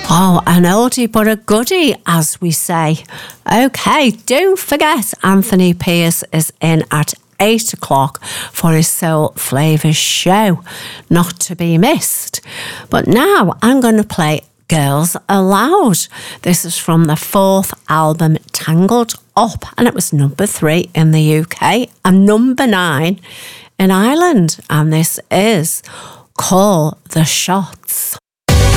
Oh, an oldie but a goodie, as we say. Okay, don't forget Anthony Pierce is in at 8 o'clock for his Soul Flavours show. Not to be missed. But now I'm going to play Girls Aloud. This is from the 4th album Tangled Up, and it was number 3 in the UK and number 9 in Ireland. And this is Call the Shots.